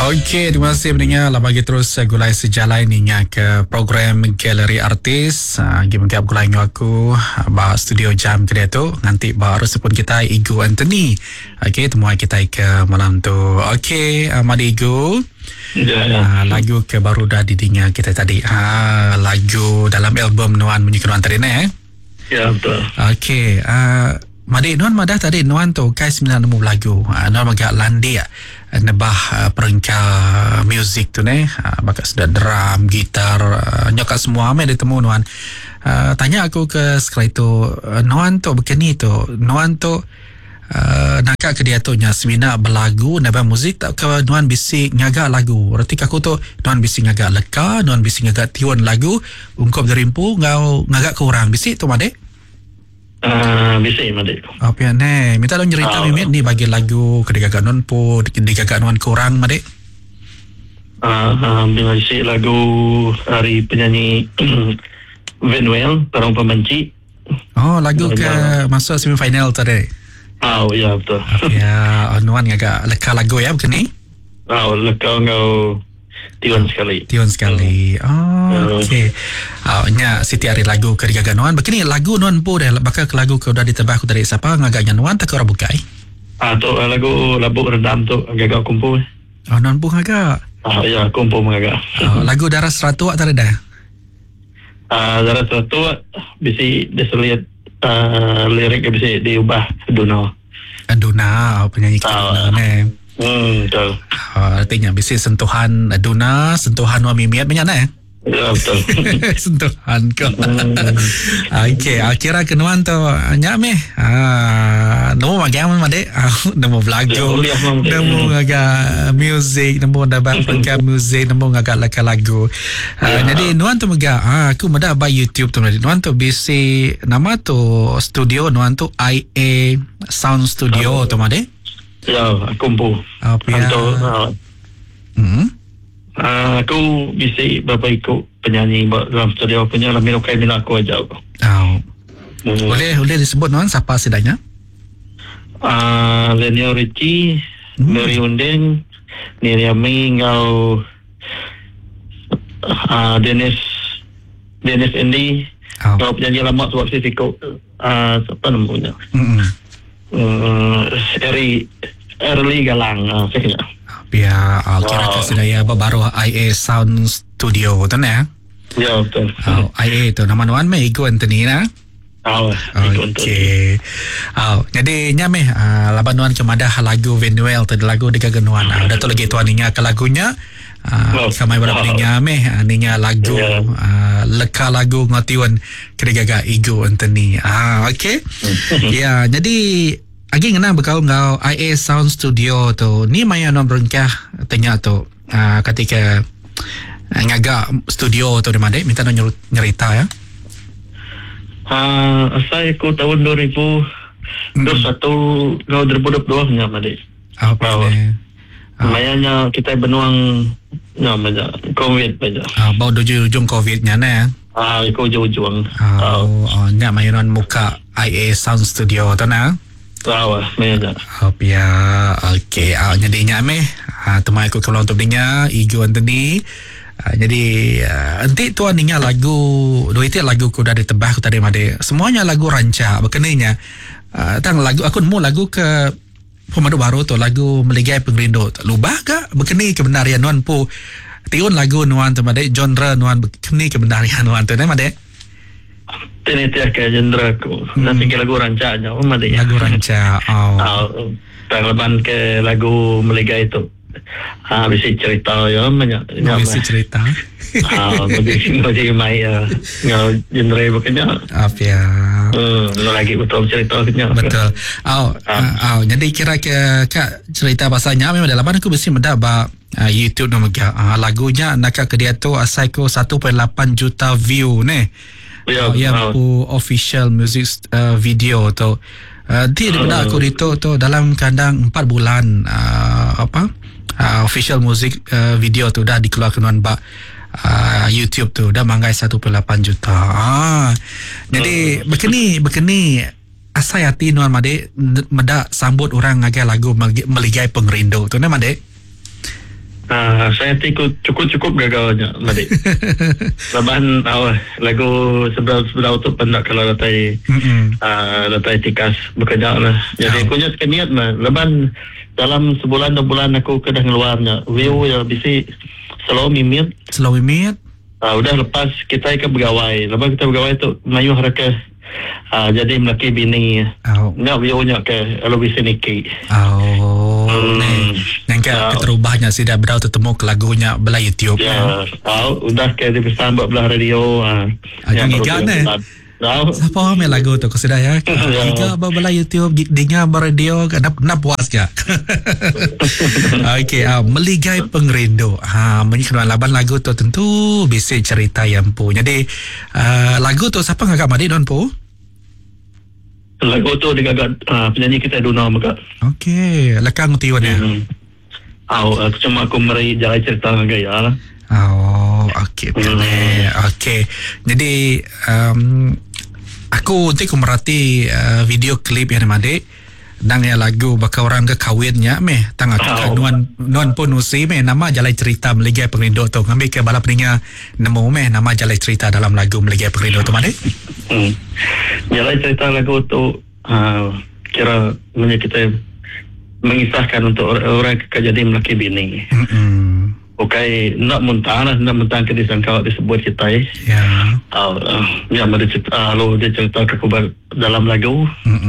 Okey, terima kasih mendengar. Lah bagi terus gulai sejalan ninya ke program Galeri Artis. Gimana tiap gulai aku bah studio jam kedua tu. Nanti baru sepun kita Igu Anthony. Okey, temuai kita ke malam tu. Okey, Madi Igu. Lagu ke baru dah didengar kita tadi. Lagu dalam album Nuan Menyukai Nuan tadi ni. Ya, betul. Okey, Madi Nuan madah tadi Nuan tu kai 9 nemu lagu. Nuan agak landi nebah perengka muzik tu ni. Bakal sudah drum, gitar, nyokat semua amai ditemu Nuan. Tanya aku ke sekali tu, Nuan tu begini tu, Nuan tu nakak ke dia tu nya semina berlagu nebah muzik tak ke Nuan bisik ngagak lagu. Berarti aku tu Nuan bisik ngagak leka, Nuan bisik ngagak tiun lagu, ungkap derimpu ngau ngagak ke orang bisik tu Made. Bisa Made. Apa ya ne? Minta dong cerita Mimet ni bagi lagu kedigagak Nuan po, kedigagak Nuan ke orang Made. Bila isi lagu hari penyanyi Venuel, Perang Pembenci. Oh, lagu ke masuk semifinal tadi. Ya betul. Ya, Nuan agak leka lagu ya bukan ni? Leka ngau tiun sekali. Tiun sekali. Okey. Nya Siti Ari lagu kedigagak Nuan. Begini lagu Nuan po dah bakal ke lagu ke udah ditebak dari siapa ngagaknya Nuan tak ke orang bukai? Tu lagu Labuk Redam tu agak kumpul. Nuan po ngagak. Ya, kumpul mengagak. Lagu Darah Seratu tak ada dah. Darah Seratu bisa diselihat lirik bisa diubah Duna. Duna penyanyi kita ni. Betul. Artinya bisa sentuhan Duna, sentuhan Nuan Mimiat banyak nah. Ya betul. Sentuhan kau. Okey, kira ke Nuan tu nyame. Nemu macam Made. Nemu lagu, nemu agak music, nemu dapat perengkat music, nemu agak lagu. Jadi Nuan tu mega. Aku mudah buy YouTube tu. Nuan tu bisi nama tu studio Nuan tu IA Sound Studio tu Made. Ya, kumpul. Apa ya? Aku bisa berapa ikut penyanyi dalam studio punya lah Mirokai Minako aja. Boleh disebut Nuan siapa sedanya? Lenio Ricci, Mary Undeng, Niriami ngau Dennis Andy, ngau penyanyi lama tu waktu ikut siapa namanya? Early Galang saya Ya, kira kasih daya baru IA Sound Studio tu ya? Ya betul. IA tu nama Nuan me Igu Anthony na? Okey. Jadi nyame laban Nuan kemadah lagu Venuel tu lagu dekat Nuan. Dah tu lagi tuan ninya ke lagunya. Kamai berapa ninya ninya lagu leka lagu ngatiwan kedegaga Igu Anthony. Okey. Ya, jadi Agi ngena berkau ngau IA Sound Studio tu ni maya non berengkah tanya tu ketika ngaga studio tu di mana minta non nyerita ya. Saya ku tahun 2021 ngau 2022 nya Made. Apa ni? Mayanya kita benuang nya baja COVID baja. Bau ujung COVID nya na. Ikut ujung. Nya maya non muka IA Sound Studio tu na. Mayanya. Ya, okey. Jadi nyame temai aku kalau untuk dinya Igu Anthony. Jadi nanti tuan ninya lagu dua itu lagu ku dah ditebah ku tadi Made. Semuanya lagu rancak berkenanya. Tang lagu aku nemu lagu ke pemadu baru tu lagu Meligai Pengrindu. Lubah ke berkeni kebenarian Nuan po. Tiun lagu Nuan tu Made, genre Nuan berkeni kebenarian Nuan tu Made. Ini tiap ke genre aku. Nanti ke lagu rancaknya Made. Lagu rancak. Terleban ke lagu Meligai itu. Bisa cerita ya banyak. Bisa cerita. Macam mai genre bukannya. Apa ya? Lagi betul cerita punya. Betul. Jadi kira ke kak cerita pasalnya memang dalam aku mesti mendapat YouTube nama lagunya nak ke dia tu asal ko 1.8 juta view ni. Yang official music video tu. Dia daripada aku itu tu dalam kandang 4 bulan official music video tu dah dikeluarkan Nuan YouTube tu dah manggai 1.8 juta. Jadi begini asal hati Nuan Made medak sambut orang ngagai lagu Meligai Pengrindu tu Made. Saya cukup gagalnya Madik. Laban lagu sebelah tu pendak kalau datai tikas bekerja lah. Jadi aku nya sekeniat lah. Laban dalam sebulan 2 bulan aku kedah ngeluarnya. View ya bisi selalu mimit. Udah lepas kita ke begawai. Lepas kita begawai tu mayu haraka jadi melaki bini. Nggak view-nya ke kalau bisa niki. Yang terubahnya sudah berau ketemu ke lagunya belah YouTube. Ya, udah ke di bersama belah radio. Yang ikan siapa main lagu tu kau sudah ya? Jika belah YouTube, dengar radio, nak puas ya. Okey, meligai pengrindu. Menyiapkan laban lagu tu tentu bisa cerita yang pu. Jadi lagu tu siapa ngagak madi don pu? Lagu tu digagak penyanyi kita Duna maka. Okey, lekang tiwan ya. Cuma aku meri jalan cerita gaya lah. Okey, boleh. Okey. Jadi aku nanti merhati video klip yang ada dang ya lagu bakal orang ke kawinnya tang aku nuan pun usi nama jalai cerita meligai pengrindu tu ngambil ke balap ninya nemu nama jalai cerita dalam lagu meligai pengrindu tu made. Jalai cerita lagu tu kira kita mengisahkan untuk orang kejadian melaki bini. Okay, nak muntah ke disangka disebut kita yang ada cerita dia cerita ke dalam lagu.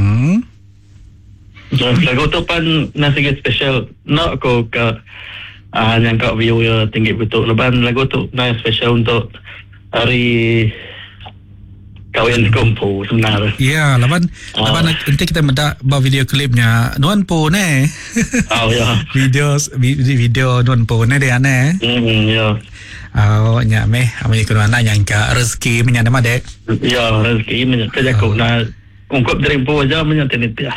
Lagu tu pun nasi special nak aku ke yang kat view tinggi betul. Lepas lagu tu nasi special untuk hari kawin kumpu sebenarnya. Ya, lepas nanti kita mendak bawa video klipnya nuan po ne. Ya. Video nuan po ne dia ne. Ya. Nya amai kuno anak yang ka rezeki menya nama dek. Ya, rezeki menya kerja aku nak ungkap dari po aja menya tenitiah.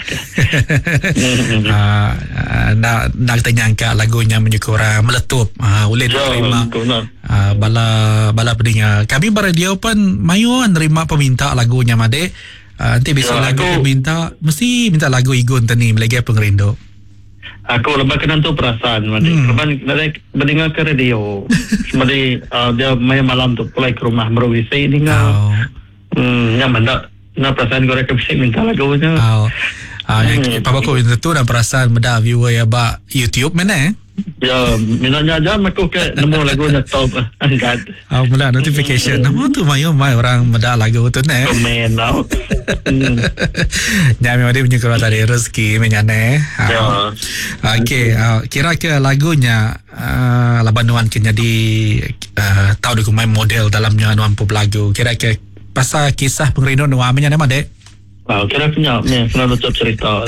Nak tanya angka lagunya menyukura meletup boleh terima bala pedingnya kami baradio pun mayu nerima peminta lagunya made nanti bisa lagu peminta mesti minta lagu igun tani melagi pengrindu aku lepas kena tu perasaan made lepas mendengar ke radio made dia main malam tu pulang ke rumah merovisi dengar yang mana perasaan gorek bisa minta lagunya. Yang papaku itu dan perasaan benda viewer ya ba YouTube mana Ya, minatnya aja aku ke nemu lagunya top angkat. Mula notification. Nama tu mayu orang meda lagu tu ne. Komen now. Nyami ada punya keluar tadi rezeki menyane. Okey, kira ke lagunya labanuan kenya di tahu aku main model dalamnya nuan pop lagu. Kira ke pasal kisah pengrindu nuan menyane made. Kira kenyap ni kena tutup cerita.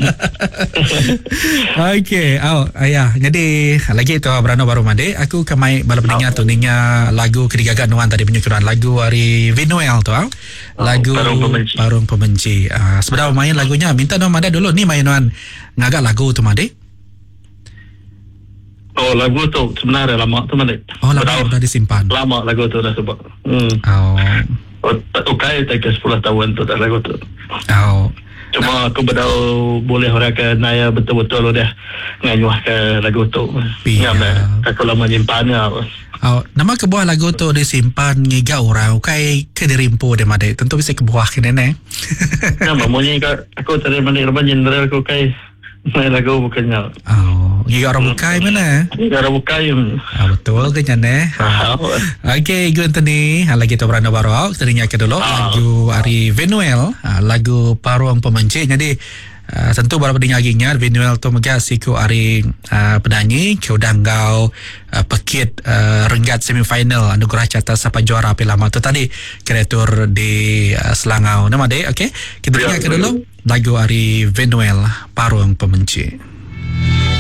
Okey, ayah. Jadi lagi tu berano baru made. Aku kamai bala pendengar tu ninga lagu kedigagan nuan tadi punya keluar lagu hari Vinuel tu lagu Parung Pembenci. Sebenarnya main lagunya minta nuan made dulu ni main nuan ngagak lagu tu made. Lagu tu sebenarnya lama tu made. Lama dah disimpan. Lama lagu tu dah sebab. Okay, tak 10 tahun tu dah lagu tu. Cuma aku berdau boleh orang ke naya betul-betul dah nganyuh ke lagu tu. Aku lama nyimpannya. Nama kebuah lagu tu disimpan ngiga orang kai ke dirimpu dia made. Tentu bisa kebuah ke nene. Nama munyi aku tadi mandi reban jenderal aku kai main lagu bukannya. Ngiga orang bukai mana? Ngiga orang bukai. Betul ke nene. Okey, gue tadi lagi tu beranda baru tadinya ke dulu lagu hari Vinuel, lagu Parung Pembenci. Jadi tentu baru pendengar ginya Vinuel tu mega siku hari penyanyi ke danggau pekit renggat semifinal anugerah catat siapa juara pelama tu tadi kreator di Selangau nama deh. Okey, kita dengar ke dulu lagu hari Vinuel Parung Pembenci.